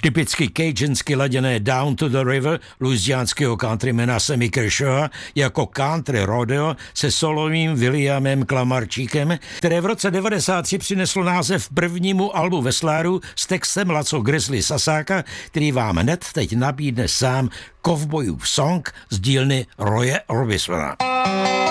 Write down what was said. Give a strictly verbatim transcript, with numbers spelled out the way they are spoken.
Typicky cajunsky laděné Down to the River louisianského countrymana Sammy Kershawa jako country rodeo se solovým Williamem Klamarčíkem, které v roce devadesát tři přineslo název prvnímu albu vesláru s textem Laco Grizzly Sasáka, který vám hned teď nabídne sám Kovbojův song z dílny Roye Orbisona.